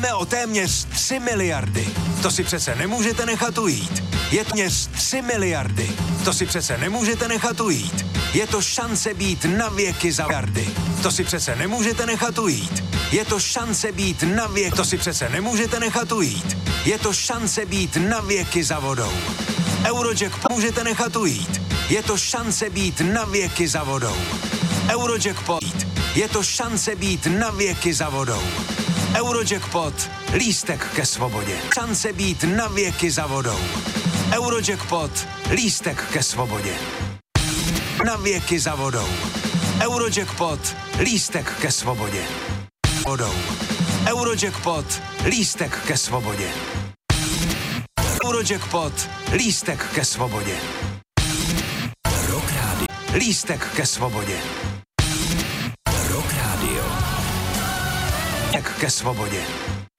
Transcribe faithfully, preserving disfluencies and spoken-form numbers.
přijdeme o téměř tři miliardy. To si přece nemůžete nechat ujít. Je to téměř tři miliardy. To si přece nemůžete nechat ujít. Je to šance být na věky za miliardy. To si přece nemůžete nechat ujít. Je to šance být na věky. To si přece nemůžete nechat ujít. Je to šance být na věky za vodou. Eurojackpot můžete nechat ujít. Je to šance být na věky za vodou. Eurojackpot. Je to šance být na věky za vodou. Eurojackpot. Lístek ke svobodě. Šance být na věky za vodou. Eurojackpot. Lístek ke svobodě. Na věky za vodou. Eurojackpot. Lístek ke svobodě. Vodou. Eurojackpot. Lístek ke svobodě. Eurojackpot. Lístek ke svobodě. Rock Radio. Lístek ke svobodě. Rock Radio. Lístek ke svobodě.